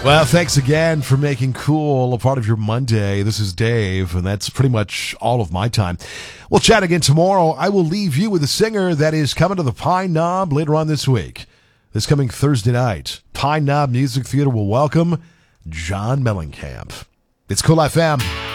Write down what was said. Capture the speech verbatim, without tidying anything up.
Well, thanks again for making Cool a part of your Monday. This is Dave, and that's pretty much all of my time. We'll chat again tomorrow. I will leave you with a singer that is coming to the Pine Knob later on this week. This coming Thursday night, Pine Knob Music Theater will welcome John Mellencamp. It's Cool F M.